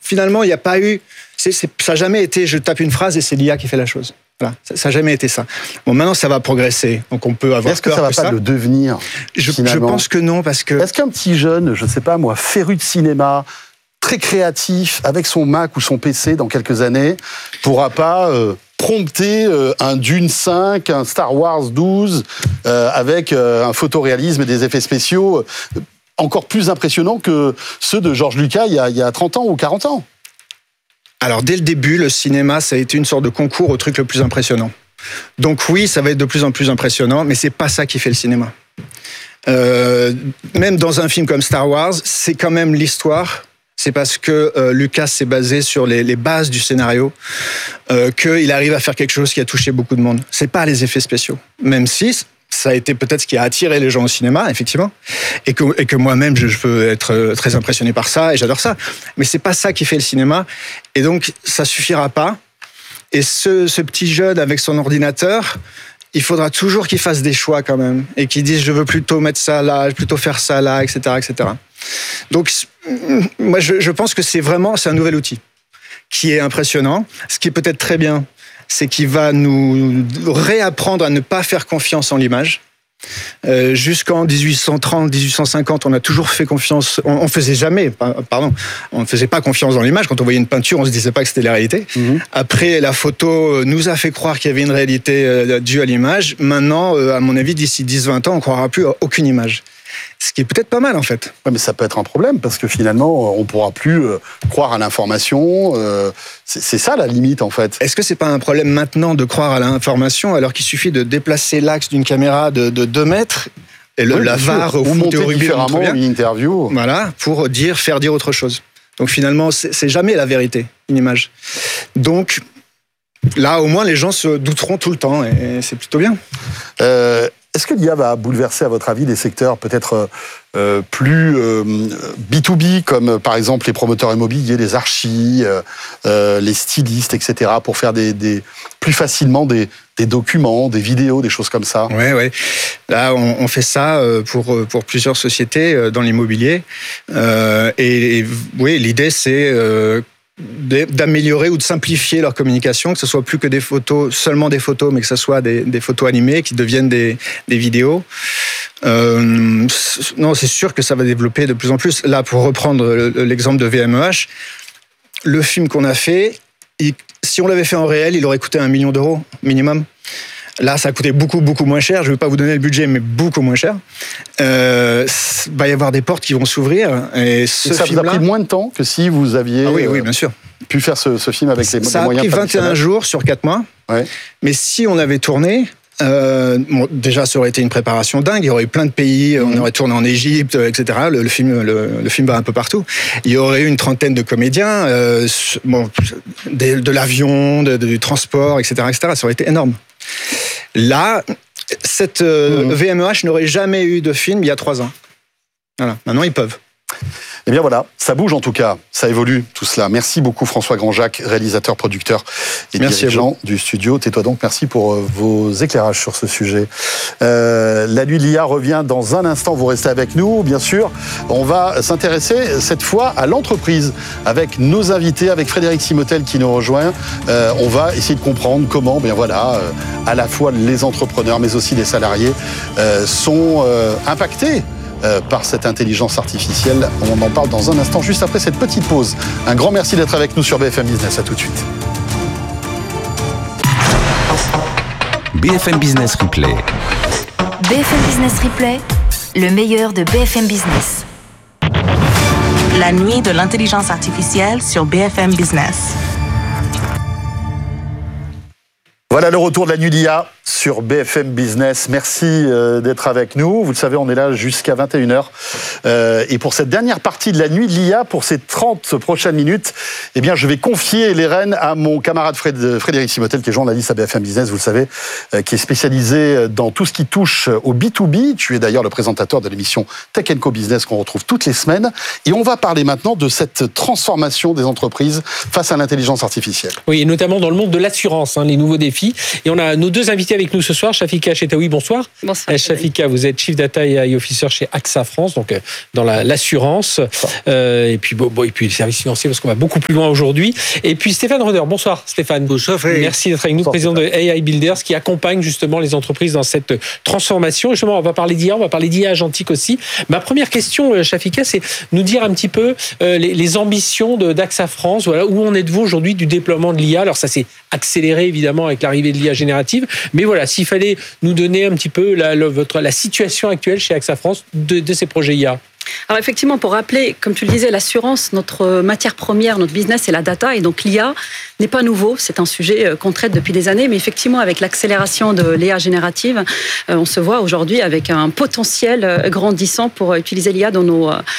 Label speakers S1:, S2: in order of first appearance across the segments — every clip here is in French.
S1: finalement, il n'y a pas eu... ça n'a jamais été je tape une phrase et c'est l'IA qui fait la chose. Voilà, ça n'a jamais été ça. Bon, maintenant, ça va progresser, donc on peut avoir
S2: Est-ce que ça va pas le devenir,
S1: je pense que non, parce que...
S2: Est-ce qu'un petit jeune, je ne sais pas moi, féru de cinéma, très créatif, avec son Mac ou son PC dans quelques années, pourra pas prompter un Dune 5, un Star Wars 12, avec un photoréalisme et des effets spéciaux encore plus impressionnants que ceux de George Lucas il y a 30 ans ou 40 ans?
S1: Alors, dès le début, le cinéma, ça a été une sorte de concours au truc le plus impressionnant. Donc oui, ça va être de plus en plus impressionnant, mais c'est pas ça qui fait le cinéma. Même dans un film comme Star Wars, c'est quand même l'histoire. C'est parce que Lucas s'est basé sur les bases du scénario qu'il arrive à faire quelque chose qui a touché beaucoup de monde. C'est pas les effets spéciaux, même si ça a été peut-être ce qui a attiré les gens au cinéma, effectivement, et que moi-même je peux être très impressionné par ça et j'adore ça. Mais c'est pas ça qui fait le cinéma, et donc ça suffira pas. Et ce petit jeune avec son ordinateur, il faudra toujours qu'il fasse des choix quand même et qu'il dise je veux plutôt mettre ça là, plutôt faire ça là, etc., etc. Donc moi je pense que c'est un nouvel outil qui est impressionnant, ce qui est peut-être très bien. C'est qu'il va nous réapprendre à ne pas faire confiance en l'image. Jusqu'en 1830, 1850, on a toujours fait confiance. On ne faisait pas confiance dans l'image. Quand on voyait une peinture, on se disait pas que c'était la réalité. Après, la photo nous a fait croire qu'il y avait une réalité due à l'image. Maintenant, à mon avis, d'ici 10-20 ans, on croira plus à aucune image. Ce qui est peut-être pas mal, en fait.
S2: Ouais, mais ça peut être un problème, parce que finalement, on ne pourra plus croire à l'information. C'est ça, la limite, en fait.
S1: Est-ce que c'est pas un problème maintenant de croire à l'information, alors qu'il suffit de déplacer l'axe d'une caméra de 2 mètres, et la VAR
S2: ou monter différemment une interview.
S1: Voilà, pour faire dire autre chose. Donc finalement, c'est jamais la vérité, une image. Donc, là, au moins, les gens se douteront tout le temps, et c'est plutôt bien.
S2: Est-ce que l'IA va bouleverser, à votre avis, des secteurs peut-être plus B2B, comme par exemple les promoteurs immobiliers, les archis, les stylistes, etc., pour faire plus facilement des documents, des vidéos, des choses comme ça?
S1: Oui. Là, on fait ça pour plusieurs sociétés dans l'immobilier. Et oui, l'idée, c'est d'améliorer ou de simplifier leur communication, que ce soit plus que des photos, seulement des photos, mais que ce soit des photos animées qui deviennent des vidéos. Non, c'est sûr que ça va développer de plus en plus. Là, pour reprendre l'exemple de VMEH, le film qu'on a fait, si on l'avait fait en réel, il aurait coûté 1 million d'euros minimum. Là, ça a coûté beaucoup, beaucoup moins cher. Je ne vais pas vous donner le budget, mais beaucoup moins cher. Va y avoir des portes qui vont s'ouvrir. Et ça
S2: vous a pris moins de temps que si vous aviez
S1: oui, bien sûr.
S2: pu faire ce film avec les moyens traditionnels?
S1: Ça a pris 21 jours sur 4 mois. Ouais. Mais si on avait tourné, déjà, ça aurait été une préparation dingue. Il y aurait eu plein de pays. On aurait tourné en Égypte, etc. Le film va un peu partout. Il y aurait eu une trentaine de comédiens, de l'avion, du transport, etc., etc. Ça aurait été énorme. Là, cette VMEH n'aurait jamais eu de film il y a 3 ans. Voilà. Maintenant, ils peuvent.
S2: Eh bien voilà, ça bouge en tout cas, ça évolue tout cela. Merci beaucoup François Grandjacq, réalisateur, producteur et dirigeant du studio Tais-toi donc. Merci pour vos éclairages sur ce sujet. La nuit de l'IA revient dans un instant, vous restez avec nous bien sûr. On va s'intéresser cette fois à l'entreprise avec nos invités, avec Frédéric Simotel qui nous rejoint. On va essayer de comprendre comment, à la fois les entrepreneurs mais aussi les salariés sont impactés par cette intelligence artificielle. On en parle dans un instant, juste après cette petite pause. Un grand merci d'être avec nous sur BFM Business. À tout de suite.
S3: BFM Business Replay.
S4: BFM Business Replay, le meilleur de BFM Business.
S5: La nuit de l'intelligence artificielle sur BFM Business.
S2: Voilà le retour de la nuit d'IA sur BFM Business. Merci d'être avec nous. Vous le savez, on est là jusqu'à 21h. Et pour cette dernière partie de la nuit de l'IA, pour ces 30 prochaines minutes, eh bien, je vais confier les rênes à mon camarade Frédéric Simotel, qui est journaliste à BFM Business, vous le savez, qui est spécialisé dans tout ce qui touche au B2B. Tu es d'ailleurs le présentateur de l'émission Tech & Co Business qu'on retrouve toutes les semaines. Et on va parler maintenant de cette transformation des entreprises face à l'intelligence artificielle.
S6: Oui, et notamment dans le monde de l'assurance, les nouveaux défis. Et on a nos 2 invités
S3: avec nous ce soir. Shafika Chetaoui, bonsoir.
S6: Bonsoir.
S3: Shafika, vous êtes Chief Data et AI Officer chez AXA France, donc dans l'assurance, et puis les services financiers, parce qu'on va beaucoup plus loin aujourd'hui. Et puis Stéphane Roeder, bonsoir Stéphane.
S7: Bonsoir.
S3: Merci d'être avec nous, président de AI Builders, qui accompagne justement les entreprises dans cette transformation. Et justement, on va parler d'IA, on va parler d'IA agentique aussi. Ma première question, Shafika, c'est nous dire un petit peu les ambitions d'AXA France. Voilà, où en êtes-vous aujourd'hui du déploiement de l'IA? Alors ça s'est accéléré évidemment avec l'arrivée de l'IA générative, mais voilà, s'il fallait nous donner un petit peu la situation actuelle chez AXA France de ces projets IA.
S6: Alors effectivement, pour rappeler, comme tu le disais, l'assurance, notre matière première, notre business, c'est la data, et donc l'IA n'est pas nouveau, c'est un sujet qu'on traite depuis des années, mais effectivement, avec l'accélération de l'IA générative, on se voit aujourd'hui avec un potentiel grandissant pour utiliser l'IA dans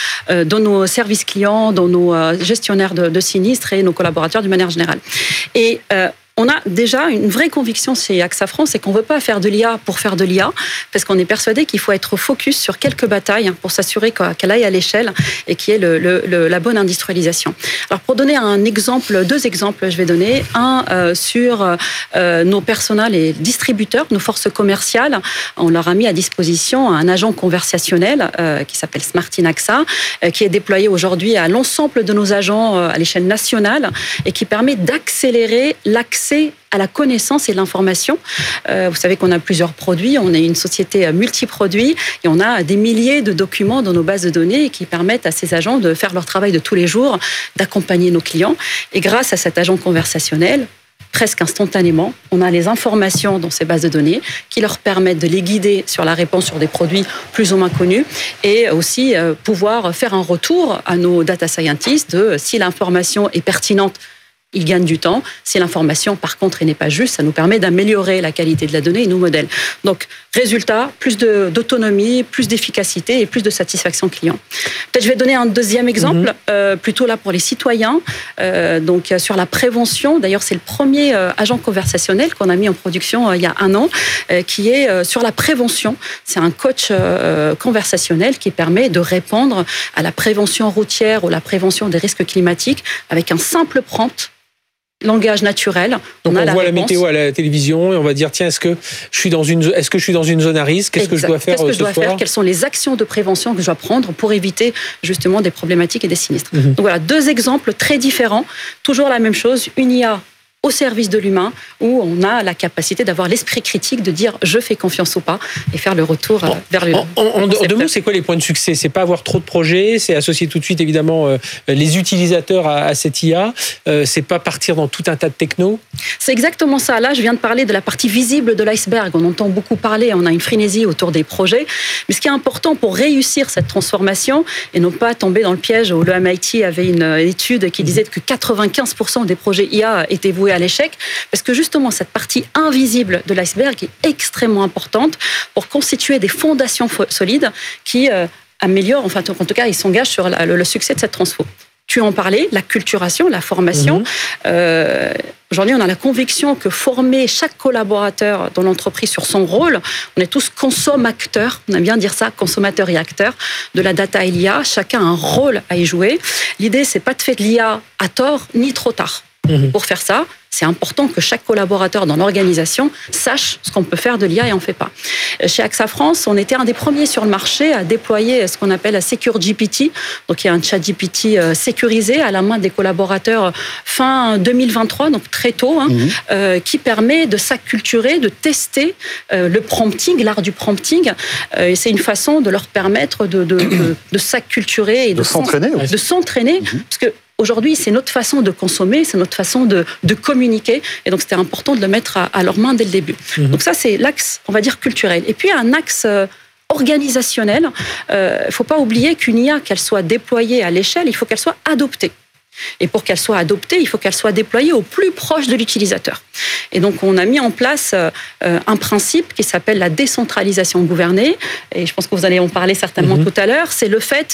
S6: nos services clients, dans nos gestionnaires de sinistres et nos collaborateurs d'une manière générale. Et on a déjà une vraie conviction chez AXA France, c'est qu'on ne veut pas faire de l'IA pour faire de l'IA, parce qu'on est persuadé qu'il faut être focus sur quelques batailles pour s'assurer qu'elle aille à l'échelle et qu'il y ait la bonne industrialisation. Alors pour donner un exemple, deux exemples, je vais donner. Un sur nos personnels et distributeurs, nos forces commerciales. On leur a mis à disposition un agent conversationnel qui s'appelle Smartin AXA, qui est déployé aujourd'hui à l'ensemble de nos agents à l'échelle nationale et qui permet d'accélérer l'accès à la connaissance et l'information. Vous savez qu'on a plusieurs produits, on est une société multiproduits et on a des milliers de documents dans nos bases de données qui permettent à ces agents de faire leur travail de tous les jours, d'accompagner nos clients. Et grâce à cet agent conversationnel, presque instantanément, on a les informations dans ces bases de données qui leur permettent de les guider sur la réponse sur des produits plus ou moins connus et aussi pouvoir faire un retour à nos data scientists de si l'information est pertinente, ils gagnent du temps. Si l'information, par contre, n'est pas juste, ça nous permet d'améliorer la qualité de la donnée et nos modèles. Donc, résultat, plus d'autonomie, plus d'efficacité et plus de satisfaction client. Peut-être je vais donner un deuxième exemple, plutôt là pour les citoyens. Donc, sur la prévention. D'ailleurs, c'est le premier agent conversationnel qu'on a mis en production il y a 1 an, qui est sur la prévention. C'est un coach conversationnel qui permet de répondre à la prévention routière ou la prévention des risques climatiques avec un simple prompt. Langage naturel.
S3: Donc on voit la météo à la télévision et on va dire tiens, est-ce que je suis dans une zone à risque? Qu'est-ce que je dois faire ce soir?
S6: Quelles sont les actions de prévention que je dois prendre pour éviter justement des problématiques et des sinistres? Donc voilà, 2 exemples très différents. Toujours la même chose, une IA au service de l'humain, où on a la capacité d'avoir l'esprit critique, de dire je fais confiance ou pas, et faire le retour vers le...
S3: En 2 mots, c'est quoi les points de succès? C'est pas avoir trop de projets, c'est associer tout de suite évidemment les utilisateurs à cette IA, c'est pas partir dans tout un tas de techno?
S6: C'est exactement ça. Là, je viens de parler de la partie visible de l'iceberg. On entend beaucoup parler, on a une frénésie autour des projets, mais ce qui est important pour réussir cette transformation, et non pas tomber dans le piège où le MIT avait une étude qui disait que 95% des projets IA étaient voués à l'échec, parce que justement cette partie invisible de l'iceberg est extrêmement importante pour constituer des fondations solides qui améliorent, enfin en tout cas ils s'engagent sur le succès de cette transfo. Tu en parlais, la culturation, la formation. Aujourd'hui, on a la conviction que former chaque collaborateur dans l'entreprise sur son rôle, on est tous consommateurs, on aime bien dire ça, consommateurs et acteurs de la data et l'IA. Chacun a un rôle à y jouer. L'idée, c'est pas de faire de l'IA à tort ni trop tard. Pour faire ça, c'est important que chaque collaborateur dans l'organisation sache ce qu'on peut faire de l'IA et on ne fait pas. Chez AXA France, on était un des premiers sur le marché à déployer ce qu'on appelle la Secure GPT. Donc, il y a un chat GPT sécurisé à la main des collaborateurs fin 2023, donc très tôt, qui permet de s'acculturer, de tester le prompting, l'art du prompting. Et c'est une façon de leur permettre de s'acculturer et de s'entraîner. De s'entraîner, parce que aujourd'hui, c'est notre façon de consommer, c'est notre façon de communiquer. Et donc, c'était important de le mettre à leurs mains dès le début. Donc ça, c'est l'axe, on va dire, culturel. Et puis, un axe organisationnel. Il ne faut pas oublier qu'une IA, qu'elle soit déployée à l'échelle, il faut qu'elle soit adoptée. Et pour qu'elle soit adoptée, il faut qu'elle soit déployée au plus proche de l'utilisateur. Et donc, on a mis en place un principe qui s'appelle la décentralisation gouvernée. Et je pense que vous allez en parler certainement tout à l'heure. C'est le fait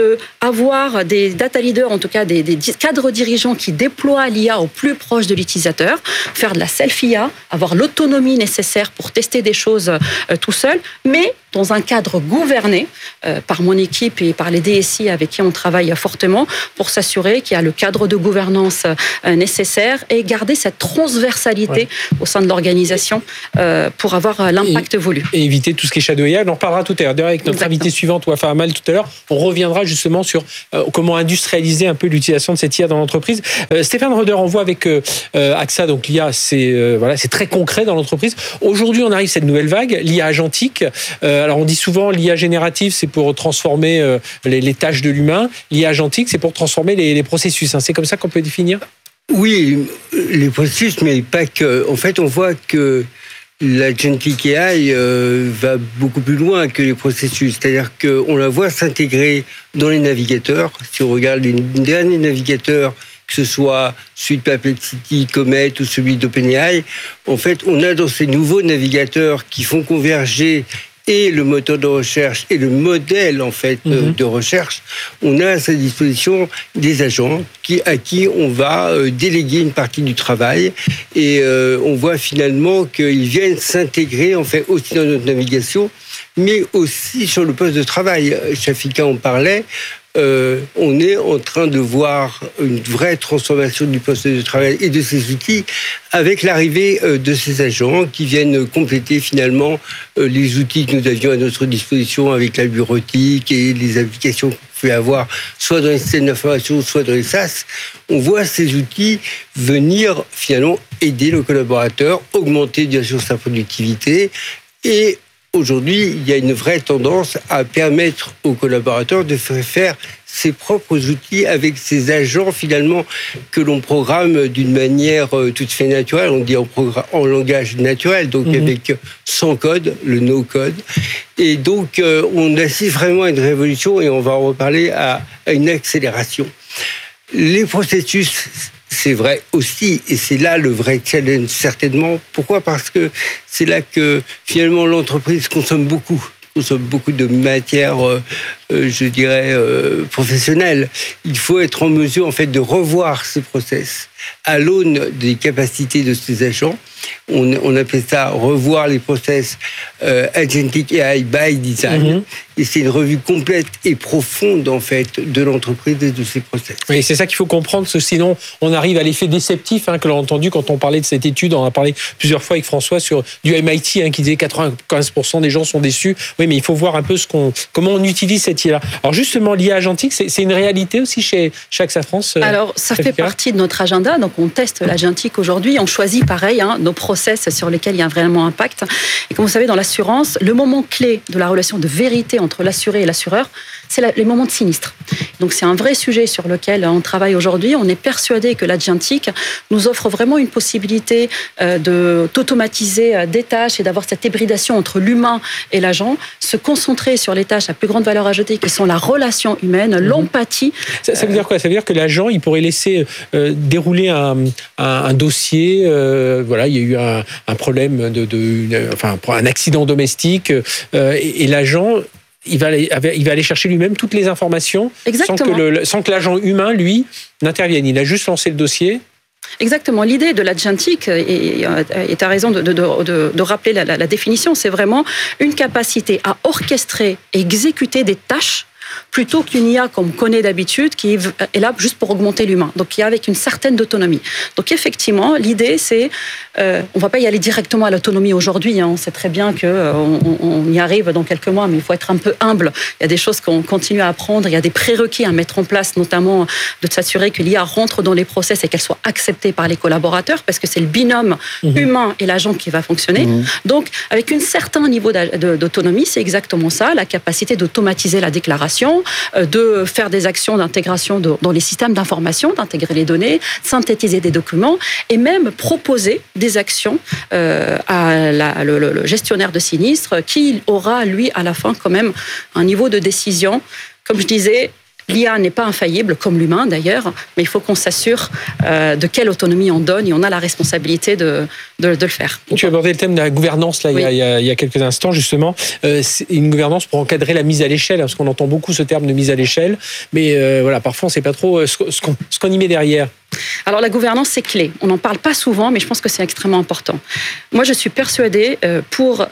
S6: d'avoir des data leaders, en tout cas des cadres dirigeants qui déploient l'IA au plus proche de l'utilisateur, faire de la self-IA, avoir l'autonomie nécessaire pour tester des choses tout seul, mais dans un cadre gouverné par mon équipe et par les DSI avec qui on travaille fortement pour s'assurer qu'il y a le cadre de gouvernance nécessaire et garder cette transversalité au sein de l'organisation pour avoir l'impact voulu.
S3: Et éviter tout ce qui est shadow AI. On en reparlera tout à l'heure. D'ailleurs, avec notre invité suivante, Wafa Amal, tout à l'heure, on reviendra justement sur comment industrialiser un peu l'utilisation de cette IA dans l'entreprise. Stéphane Roeder, on voit avec AXA, donc l'IA, c'est très concret dans l'entreprise. Aujourd'hui, on arrive à cette nouvelle vague, l'IA agentique. Alors, on dit souvent l'IA générative, c'est pour transformer les tâches de l'humain. L'IA agentique, c'est pour transformer les processus. C'est comme ça qu'on peut définir ?
S7: Oui, les processus, mais pas que. En fait, on voit que l'agentic AI va beaucoup plus loin que les processus. C'est-à-dire qu'on la voit s'intégrer dans les navigateurs. Si on regarde les derniers navigateurs, que ce soit celui de Perplexity, Comet ou celui d'OpenAI, en fait, on a dans ces nouveaux navigateurs qui font converger et le moteur de recherche et le modèle en fait de recherche, on a à sa disposition des agents à qui on va déléguer une partie du travail et on voit finalement qu'ils viennent s'intégrer en fait aussi dans notre navigation, mais aussi sur le poste de travail. Shafika en parlait. On est en train de voir une vraie transformation du poste de travail et de ces outils avec l'arrivée de ces agents qui viennent compléter finalement les outils que nous avions à notre disposition avec la bureautique et les applications qu'on pouvait avoir soit dans les systèmes d'information, soit dans les SaaS. On voit ces outils venir finalement aider le collaborateur, augmenter bien sûr sa productivité et aujourd'hui, il y a une vraie tendance à permettre aux collaborateurs de faire ses propres outils avec ces agents finalement que l'on programme d'une manière tout à fait naturelle. On dit en langage naturel, donc avec sans code, le no-code. Et donc, on assiste vraiment à une révolution et on va en reparler à une accélération. Les processus, c'est vrai aussi, et c'est là le vrai challenge certainement. Pourquoi ? Parce que c'est là que finalement l'entreprise consomme beaucoup de matières, je dirais, professionnelles. Il faut être en mesure en fait de revoir ces process à l'aune des capacités de ces agents. On appelle ça revoir les process agentic AI by design. Et c'est une revue complète et profonde en fait de l'entreprise et de ses process.
S3: Oui, c'est ça qu'il faut comprendre, parce que sinon on arrive à l'effet déceptif que l'on a entendu quand on parlait de cette étude. On a parlé plusieurs fois avec François sur du MIT qui disait 95% des gens sont déçus. Oui, mais il faut voir un peu comment on utilise cette IA. Alors justement, l'IA agentique, c'est une réalité aussi chez AXA France.
S6: Alors ça fait partie de notre agenda. Donc on teste l'agentique aujourd'hui. On choisit pareil nos process sur lesquels il y a vraiment un impact. Et comme vous savez, dans l'assurance, le moment clé de la relation de vérité entre l'assuré et l'assureur, c'est les moments de sinistre. Donc c'est un vrai sujet sur lequel on travaille aujourd'hui. On est persuadé que l'agentique nous offre vraiment une possibilité d'automatiser des tâches et d'avoir cette hybridation entre l'humain et l'agent, se concentrer sur les tâches à plus grande valeur ajoutée qui sont la relation humaine, l'empathie. Ça
S3: veut dire quoi ? Ça veut dire que l'agent, il pourrait laisser dérouler un dossier. Voilà, il y a eu un problème un accident domestique et l'agent, il va aller chercher lui-même toutes les informations sans que l'agent humain, lui, n'intervienne. Il a juste lancé le dossier.
S6: Exactement. L'idée de l'agentic, et tu as raison de rappeler la définition, c'est vraiment une capacité à orchestrer et exécuter des tâches plutôt qu'une IA qu'on connaît d'habitude qui est là juste pour augmenter l'humain. Donc, il y a avec une certaine autonomie. Donc, effectivement, l'idée, c'est on ne va pas y aller directement à l'autonomie aujourd'hui. On sait très bien qu'on y arrive dans quelques mois, mais il faut être un peu humble. Il y a des choses qu'on continue à apprendre. Il y a des prérequis à mettre en place, notamment de s'assurer que l'IA rentre dans les process et qu'elle soit acceptée par les collaborateurs, parce que c'est le binôme humain et l'agent qui va fonctionner. Donc, avec un certain niveau d'autonomie, c'est exactement ça, la capacité d'automatiser la déclaration, de faire des actions d'intégration dans les systèmes d'information, d'intégrer les données, synthétiser des documents et même proposer des actions à le gestionnaire de sinistre qui aura, lui, à la fin, quand même, un niveau de décision. Comme je disais, l'IA n'est pas infaillible, comme l'humain d'ailleurs, mais il faut qu'on s'assure de quelle autonomie on donne et on a la responsabilité de le faire.
S3: Tu as abordé le thème de la gouvernance là, oui. il y a quelques instants, justement. C'est une gouvernance pour encadrer la mise à l'échelle, parce qu'on entend beaucoup ce terme de mise à l'échelle, mais voilà, parfois on ne sait pas trop ce qu'on y met derrière.
S6: Alors la gouvernance, c'est clé. On n'en parle pas souvent, mais je pense que c'est extrêmement important. Moi, je suis persuadée, pour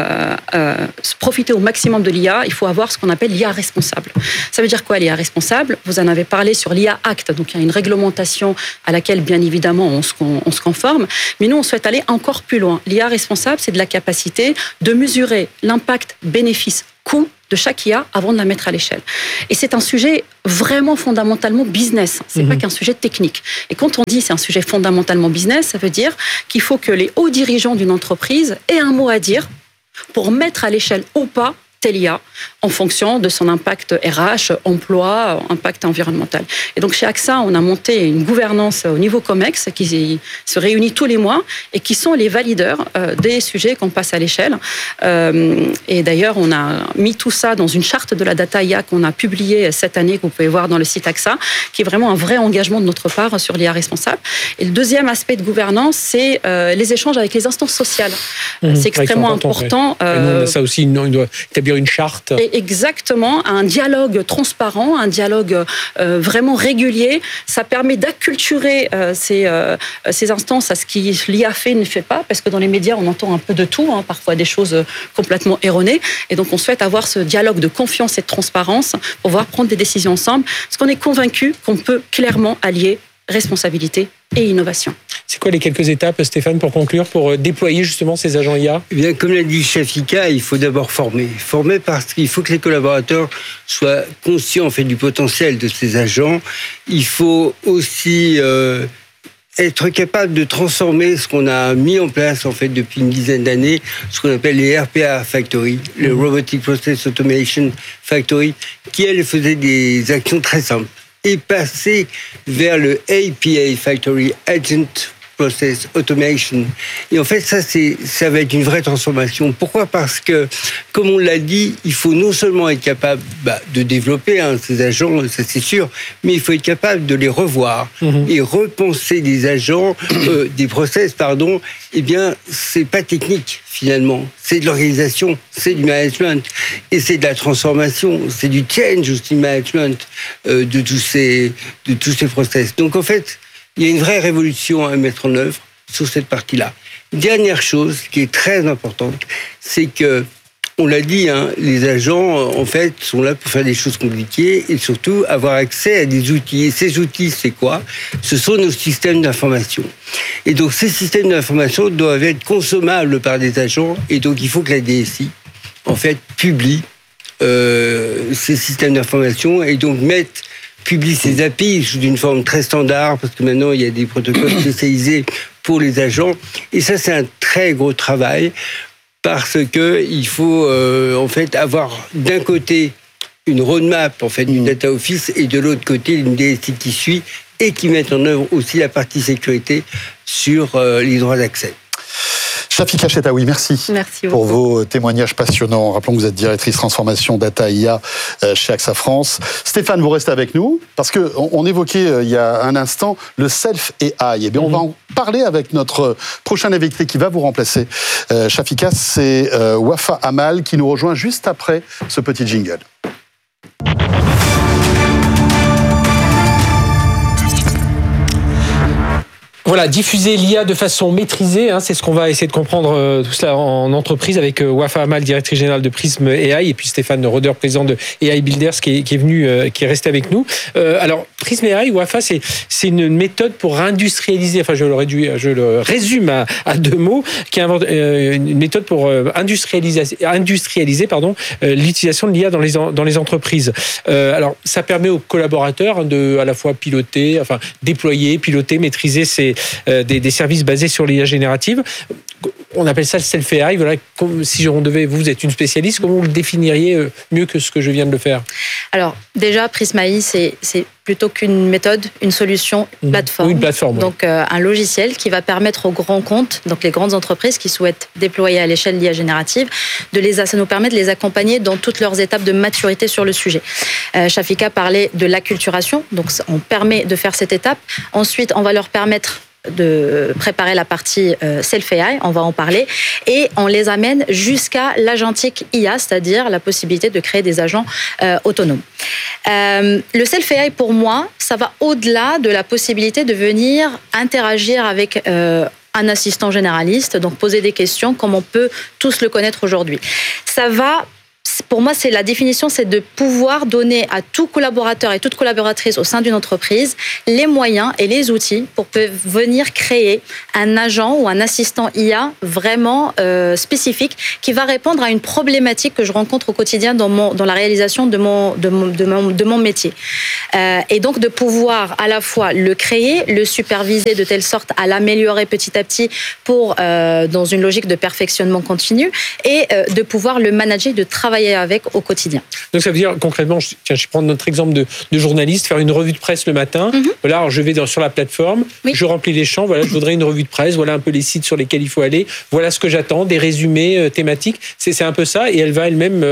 S6: profiter au maximum de l'IA, il faut avoir ce qu'on appelle l'IA responsable. Ça veut dire quoi, l'IA responsable? Vous en avez parlé sur l'IA Act, donc il y a une réglementation à laquelle, bien évidemment, on se conforme, mais nous, on souhaite aller encore plus loin. L'IA responsable, c'est de la capacité de mesurer l'impact, bénéfice, coût de chaque IA avant de la mettre à l'échelle. Et c'est un sujet vraiment fondamentalement business. C'est pas qu'un sujet technique. Et quand on dit c'est un sujet fondamentalement business, ça veut dire qu'il faut que les hauts dirigeants d'une entreprise aient un mot à dire pour mettre à l'échelle ou pas telle IA en fonction de son impact RH, emploi, impact environnemental. Et donc chez AXA, on a monté une gouvernance au niveau COMEX qui se réunit tous les mois et qui sont les valideurs des sujets qu'on passe à l'échelle. Et d'ailleurs, on a mis tout ça dans une charte de la data IA qu'on a publiée cette année, que vous pouvez voir dans le site AXA, qui est vraiment un vrai engagement de notre part sur l'IA responsable. Et le deuxième aspect de gouvernance, c'est les échanges avec les instances sociales. C'est extrêmement important.
S3: Et nous, on a ça aussi, il doit établir une charte.
S6: Exactement, un dialogue transparent, un dialogue vraiment régulier. Ça permet d'acculturer ces instances à ce qui l'IA fait, ne fait pas, parce que dans les médias, on entend un peu de tout, parfois des choses complètement erronées. Et donc, on souhaite avoir ce dialogue de confiance et de transparence pour pouvoir prendre des décisions ensemble, parce qu'on est convaincu qu'on peut clairement allier responsabilité et innovation.
S3: C'est quoi les quelques étapes, Stéphane, pour conclure, pour déployer justement ces agents IA?
S7: Eh bien, comme l'a dit Shafika, il faut d'abord former. Former parce qu'il faut que les collaborateurs soient conscients en fait du potentiel de ces agents. Il faut aussi être capable de transformer ce qu'on a mis en place en fait depuis une dizaine d'années, ce qu'on appelle les RPA Factory, le Robotic Process Automation Factory, qui elles faisaient des actions très simples, et passer vers le APA Factory, Agent Process Automation. Et en fait, ça va être une vraie transformation. Pourquoi ? Parce que, comme on l'a dit, il faut non seulement être capable de développer ces agents, ça c'est sûr, mais il faut être capable de les revoir et repenser des agents, des process, pardon. Eh bien, c'est pas technique finalement. C'est de l'organisation, c'est du management et c'est de la transformation, c'est du change aussi management de tous ces process. Donc en fait, il y a une vraie révolution à mettre en œuvre sur cette partie-là. Dernière chose qui est très importante, c'est que, on l'a dit, les agents, en fait, sont là pour faire des choses compliquées et surtout avoir accès à des outils. Et ces outils, c'est quoi ? Ce sont nos systèmes d'information. Et donc, ces systèmes d'information doivent être consommables par des agents et donc il faut que la DSI, en fait, publie ces systèmes d'information et donc publie ces API sous une forme très standard, parce que maintenant, il y a des protocoles spécialisés pour les agents. Et ça, c'est un très gros travail, parce qu'il faut, en fait, avoir d'un côté une roadmap, en fait, d'une data office, et de l'autre côté, une DSI qui suit, et qui met en œuvre aussi la partie sécurité sur les droits d'accès.
S2: Shafika Chetaoui, merci pour vos témoignages passionnants. Rappelons que vous êtes directrice transformation data IA chez AXA France. Stéphane, vous restez avec nous parce que on évoquait il y a un instant le self-AI. Eh bien, on va en parler avec notre prochain invité qui va vous remplacer. Shafika, c'est Wafa Amal qui nous rejoint juste après ce petit jingle.
S3: Voilà, diffuser l'IA de façon maîtrisée, c'est ce qu'on va essayer de comprendre tout cela en entreprise avec Wafa Amal, directrice générale de Prism AI, et puis Stéphane Roder, président de AI Builders, qui est venu, qui est resté avec nous. Alors, Prism AI, Wafa, c'est une méthode pour industrialiser, enfin je le résume à deux mots, qui invente une méthode pour industrialiser l'utilisation de l'IA dans les entreprises. Alors, ça permet aux collaborateurs de à la fois déployer, piloter, maîtriser des services basés sur l'IA générative. On appelle ça le self-AI. Voilà, si vous êtes une spécialiste, comment vous le définiriez mieux que ce que je viens de le faire ?
S8: Alors, déjà, Prism AI, c'est plutôt qu'une méthode, une solution, une plateforme.
S3: Oui, une plateforme.
S8: Donc, un logiciel qui va permettre aux grands comptes, donc les grandes entreprises qui souhaitent déployer à l'échelle l'IA générative, ça nous permet de les accompagner dans toutes leurs étapes de maturité sur le sujet. Shafika parlait de l'acculturation, donc on permet de faire cette étape. Ensuite, on va leur permettre de préparer la partie Self-AI, on va en parler, et on les amène jusqu'à l'agentique IA, c'est-à-dire la possibilité de créer des agents autonomes. Le Self-AI, pour moi, ça va au-delà de la possibilité de venir interagir avec un assistant généraliste, donc poser des questions comme on peut tous le connaître aujourd'hui. Ça va... Pour moi, c'est la définition, c'est de pouvoir donner à tout collaborateur et toute collaboratrice au sein d'une entreprise les moyens et les outils pour venir créer un agent ou un assistant IA vraiment spécifique qui va répondre à une problématique que je rencontre au quotidien dans la réalisation de mon métier. Et donc de pouvoir à la fois le créer, le superviser de telle sorte à l'améliorer petit à petit pour dans une logique de perfectionnement continu et de pouvoir le manager, de travailler avec au quotidien.
S3: Donc ça veut dire concrètement, je prends notre exemple de journaliste, faire une revue de presse le matin. Voilà, alors je vais sur la plateforme, je remplis les champs, voilà, je voudrais une revue de presse, voilà un peu les sites sur lesquels il faut aller, voilà ce que j'attends, des résumés thématiques, c'est un peu ça, et elle va elle-même,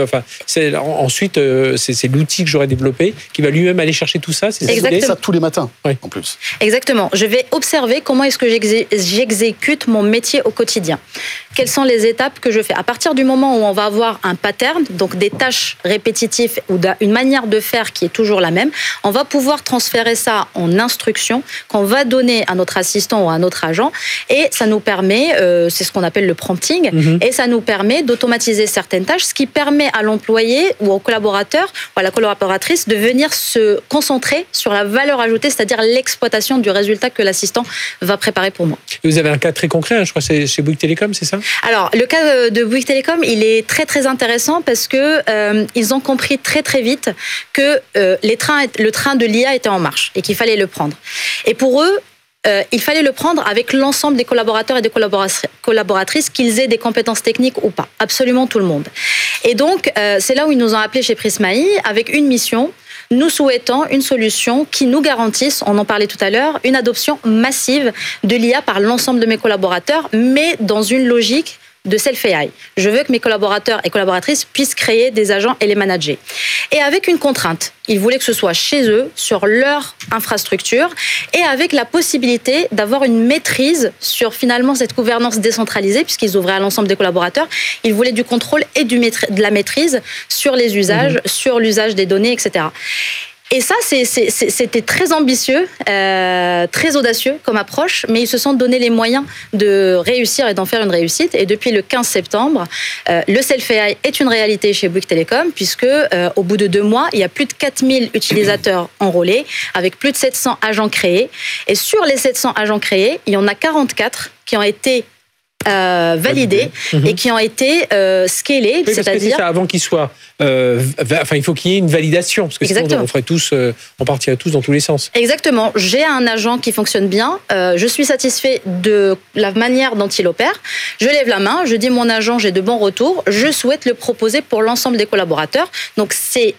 S3: ensuite c'est l'outil que j'aurais développé qui va lui-même aller chercher tout ça. C'est
S2: ça tous les matins, en plus.
S8: Exactement. Je vais observer comment est-ce que j'exécute mon métier au quotidien. Quelles sont les étapes que je fais. À partir du moment où on va avoir un pattern, donc des tâches répétitives ou une manière de faire qui est toujours la même, on va pouvoir transférer ça en instruction qu'on va donner à notre assistant ou à notre agent, et ça nous permet, c'est ce qu'on appelle le prompting, et ça nous permet d'automatiser certaines tâches, ce qui permet à l'employé ou au collaborateur ou à la collaboratrice de venir se concentrer sur la valeur ajoutée, c'est-à-dire l'exploitation du résultat que l'assistant va préparer pour moi.
S3: Et vous avez un cas très concret, je crois que c'est chez Bouygues Télécom, c'est ça ?
S8: Alors, le cas de Bouygues Télécom, il est très très intéressant parce que ils ont compris très très vite que le train de l'IA était en marche et qu'il fallait le prendre. Et pour eux, il fallait le prendre avec l'ensemble des collaborateurs et des collaboratrices, qu'ils aient des compétences techniques ou pas. Absolument tout le monde. Et donc, c'est là où ils nous ont appelés chez Prisma.ai avec une mission. Nous souhaitons une solution qui nous garantisse, on en parlait tout à l'heure, une adoption massive de l'IA par l'ensemble de mes collaborateurs, mais dans une logique de Self-AI. Je veux que mes collaborateurs et collaboratrices puissent créer des agents et les manager. Et avec une contrainte. Ils voulaient que ce soit chez eux, sur leur infrastructure, et avec la possibilité d'avoir une maîtrise sur finalement cette gouvernance décentralisée, puisqu'ils ouvraient à l'ensemble des collaborateurs. Ils voulaient du contrôle et de la maîtrise sur les usages, sur l'usage des données, etc. Et ça, c'était très ambitieux, très audacieux comme approche, mais ils se sont donné les moyens de réussir et d'en faire une réussite. Et depuis le 15 septembre, le Self-AI est une réalité chez Bouygues Télécom, puisque au bout de 2 mois, il y a plus de 4000 utilisateurs enrôlés, avec plus de 700 agents créés. Et sur les 700 agents créés, il y en a 44 qui ont été validés et qui ont été scalés,
S3: oui,
S8: c'est-à-dire
S3: c'est ça, avant qu'ils soient il faut qu'il y ait une validation, parce que sinon on partirait tous dans tous les sens.
S8: Exactement. J'ai un agent qui fonctionne bien, je suis satisfait de la manière dont il opère, je lève la main, je dis mon agent, j'ai de bons retours, je souhaite le proposer pour l'ensemble des collaborateurs. Donc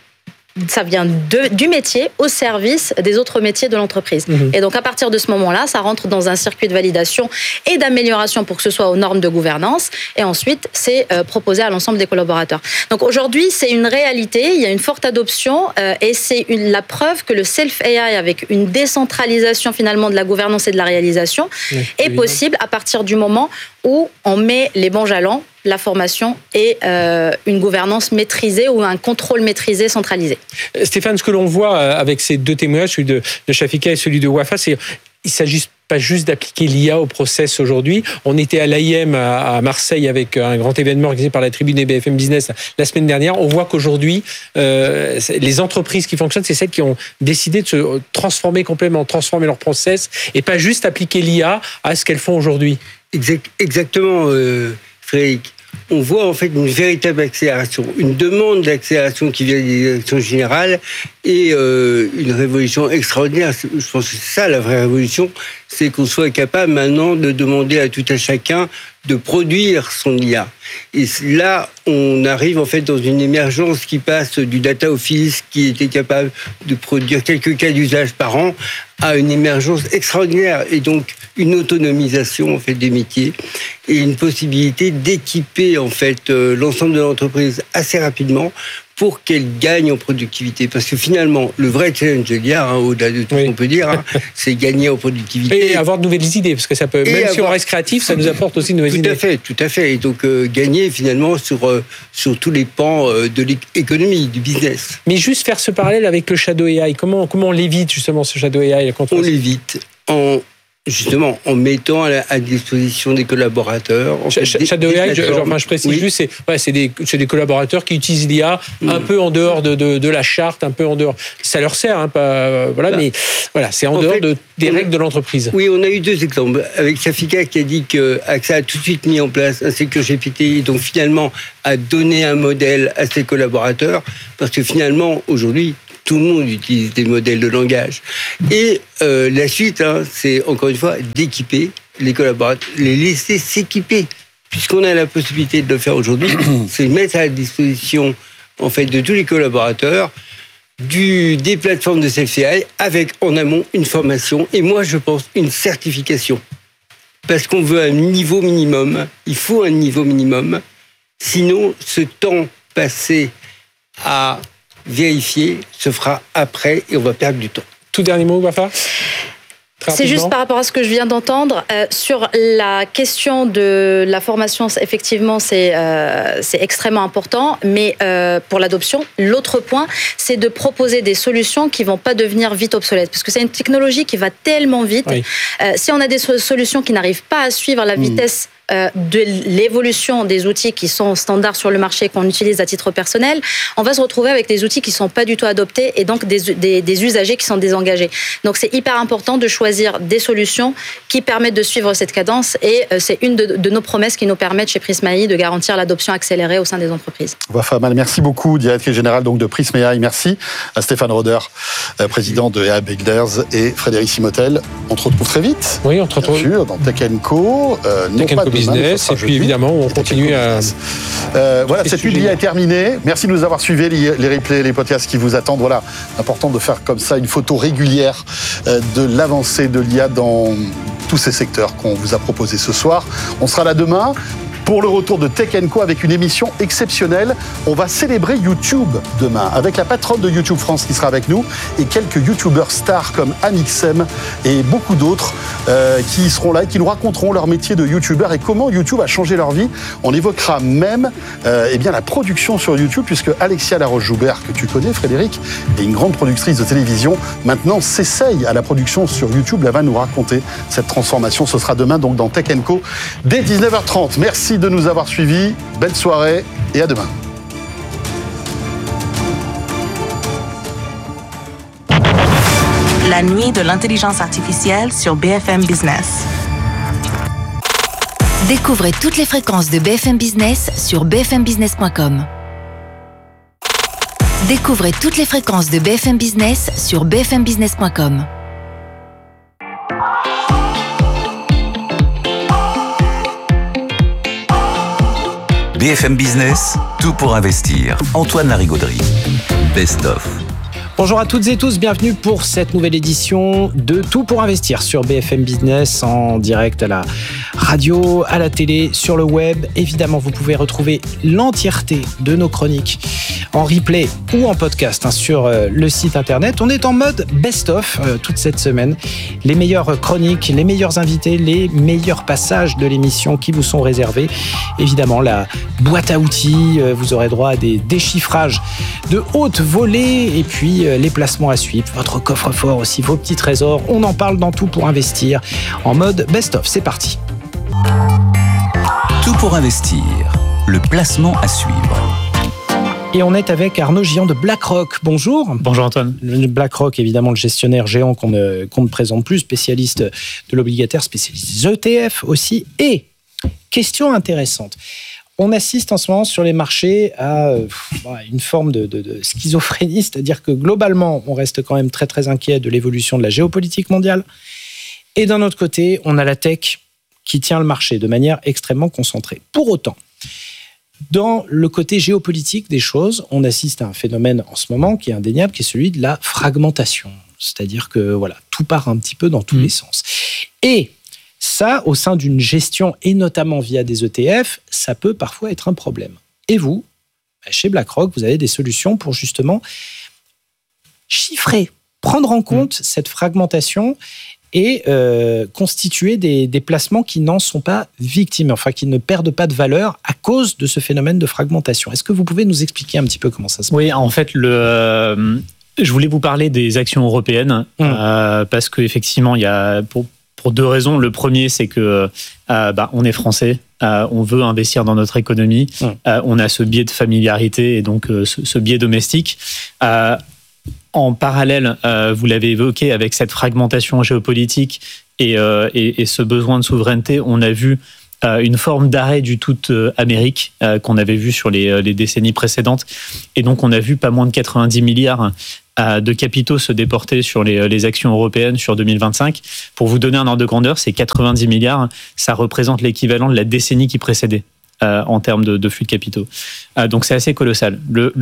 S8: ça vient du métier au service des autres métiers de l'entreprise. Et donc, à partir de ce moment-là, ça rentre dans un circuit de validation et d'amélioration pour que ce soit aux normes de gouvernance. Et ensuite, c'est proposé à l'ensemble des collaborateurs. Donc, aujourd'hui, c'est une réalité. Il y a une forte adoption et c'est la preuve que le Self-AI, avec une décentralisation finalement de la gouvernance et de la réalisation, est possible à partir du moment où on met les bons jalons, la formation et une gouvernance maîtrisée ou un contrôle maîtrisé, centralisé.
S3: Stéphane, ce que l'on voit avec ces 2 témoignages, celui de Chafika et celui de Wafa, c'est il ne s'agit pas juste d'appliquer l'IA au process aujourd'hui. On était à l'AIM à Marseille avec un grand événement organisé par la Tribune et BFM Business la semaine dernière. On voit qu'aujourd'hui, les entreprises qui fonctionnent, c'est celles qui ont décidé de se transformer complètement, transformer leur process et pas juste appliquer l'IA à ce qu'elles font aujourd'hui.
S7: Exactement, Frédéric. On voit en fait une véritable accélération, une demande d'accélération qui vient des directions générales et une révolution extraordinaire. Je pense que c'est ça la vraie révolution, c'est qu'on soit capable maintenant de demander à tout à chacun de produire son IA. Et là, on arrive en fait dans une émergence qui passe du data office qui était capable de produire quelques cas d'usage par an à une émergence extraordinaire et donc une autonomisation en fait des métiers et une possibilité d'équiper en fait l'ensemble de l'entreprise assez rapidement pour qu'elle gagne en productivité. Parce que finalement, le vrai challenge de l'IA, au-delà de tout ce qu'on peut dire, c'est gagner en productivité.
S3: Et avoir de nouvelles idées, parce que ça peut, même si on reste créatif, ça nous apporte aussi de nouvelles idées.
S7: Tout à fait. Et donc, gagner finalement sur tous les pans de l'économie, du business.
S3: Mais juste faire ce parallèle avec le Shadow AI, comment on l'évite justement, ce Shadow AI?
S7: On l'évite en mettant à disposition des collaborateurs.
S3: Shadow AI, je précise juste, c'est des collaborateurs qui utilisent l'IA un peu en dehors de la charte, un peu en dehors. Ça leur sert, mais c'est en dehors des règles de l'entreprise.
S7: Oui, on a eu 2 exemples. Avec Shafika qui a dit que AXA a tout de suite mis en place un Secure GPT, donc finalement a donné un modèle à ses collaborateurs, parce que finalement, aujourd'hui, tout le monde utilise des modèles de langage. Et la suite, c'est encore une fois d'équiper les collaborateurs, les laisser s'équiper. Puisqu'on a la possibilité de le faire aujourd'hui, c'est mettre à la disposition en fait, de tous les collaborateurs des plateformes de self-AI avec en amont une formation et moi je pense une certification. Parce qu'on veut un niveau minimum, il faut un niveau minimum, sinon ce temps passé à vérifier se fera après et on va perdre du temps.
S3: Tout dernier mot, Wafa ?
S8: C'est juste par rapport à ce que je viens d'entendre. Sur la question de la formation, effectivement, c'est extrêmement important. Mais pour l'adoption, l'autre point, c'est de proposer des solutions qui ne vont pas devenir vite obsolètes. Parce que c'est une technologie qui va tellement vite. Oui. Si on a des solutions qui n'arrivent pas à suivre la vitesse de l'évolution des outils qui sont standards sur le marché, qu'on utilise à titre personnel, on va se retrouver avec des outils qui ne sont pas du tout adoptés et donc des usagers qui sont désengagés. Donc c'est hyper important de choisir des solutions qui permettent de suivre cette cadence et c'est une de nos promesses qui nous permettent chez Prisma AI de garantir l'adoption accélérée au sein des entreprises.
S2: Wafa Amal, merci beaucoup, directrice générale donc de Prisma AI. Merci à Stéphane Roder, président de AI Builders, et Frédéric Simotel. On te retrouve très vite.
S3: Oui, on te retrouve.
S2: Bien sûr, dans Tech & Co.
S3: Business, et puis évidemment on continue à...
S2: Voilà, cette nuit est terminée. Merci de nous avoir suivis, les replays, les podcasts qui vous attendent. Voilà, important de faire comme ça une photo régulière de l'avancée de l'IA dans tous ces secteurs qu'on vous a proposés ce soir. On sera là demain pour le retour de Tech & Co avec une émission exceptionnelle. On va célébrer YouTube demain avec la patronne de YouTube France qui sera avec nous et quelques YouTubeurs stars comme Amixem et beaucoup d'autres qui seront là et qui nous raconteront leur métier de YouTubeur et comment YouTube a changé leur vie. On évoquera même la production sur YouTube puisque Alexia Laroche-Joubert, que tu connais Frédéric, est une grande productrice de télévision, maintenant s'essaye à la production sur YouTube. Elle va nous raconter cette transformation. Ce sera demain donc dans Tech & Co dès 19h30. Merci de nous avoir suivis. Belle soirée et à demain.
S5: La nuit de l'intelligence artificielle sur BFM Business.
S4: Découvrez toutes les fréquences de BFM Business sur bfmbusiness.com. Découvrez toutes les fréquences de BFM Business sur bfmbusiness.com.
S9: BFM Business, tout pour investir. Antoine Larigauderie, Best of.
S10: Bonjour à toutes et tous, bienvenue pour cette nouvelle édition de Tout pour investir sur BFM Business, en direct à la radio, à la télé, sur le web. Évidemment, vous pouvez retrouver l'entièreté de nos chroniques en replay ou en podcast sur le site internet. On est en mode best-of toute cette semaine. Les meilleures chroniques, les meilleurs invités, les meilleurs passages de l'émission qui vous sont réservés. Évidemment, la boîte à outils, vous aurez droit à des déchiffrages de haute volée et puis les placements à suivre, votre coffre-fort aussi, vos petits trésors. On en parle dans Tout pour investir en mode best-of. C'est parti.
S9: Tout pour investir, le placement à suivre.
S10: Et on est avec Arnaud Gillon de BlackRock. Bonjour.
S11: Bonjour Antoine.
S10: BlackRock, évidemment, le gestionnaire géant qu'on ne présente plus, spécialiste de l'obligataire, spécialiste des ETF aussi. Et, question intéressante, on assiste en ce moment sur les marchés à une forme de schizophrénie, c'est-à-dire que globalement, on reste quand même très très inquiet de l'évolution de la géopolitique mondiale. Et d'un autre côté, on a la tech qui tient le marché de manière extrêmement concentrée. Pour autant, dans le côté géopolitique des choses, on assiste à un phénomène en ce moment qui est indéniable, qui est celui de la fragmentation. C'est-à-dire que voilà, tout part un petit peu dans tous les sens. Et ça, au sein d'une gestion, et notamment via des ETF, ça peut parfois être un problème. Et vous, chez BlackRock, vous avez des solutions pour justement chiffrer, prendre en compte cette fragmentation et constituer des placements qui n'en sont pas victimes, enfin qui ne perdent pas de valeur à cause de ce phénomène de fragmentation. Est-ce que vous pouvez nous expliquer un petit peu comment ça se passe ?
S11: Oui, en fait, je voulais vous parler des actions européennes parce qu'effectivement, il y a pour deux raisons. Le premier, c'est que on est français, on veut investir dans notre économie, on a ce biais de familiarité et donc ce biais domestique. En parallèle, vous l'avez évoqué, avec cette fragmentation géopolitique et ce besoin de souveraineté, on a vu une forme d'arrêt du tout Amérique qu'on avait vu sur les décennies précédentes. Et donc, on a vu pas moins de 90 milliards de capitaux se déporter sur les actions européennes sur 2025. Pour vous donner un ordre de grandeur, ces 90 milliards, ça représente l'équivalent de la décennie qui précédait en termes de flux de capitaux. Donc, c'est assez colossal.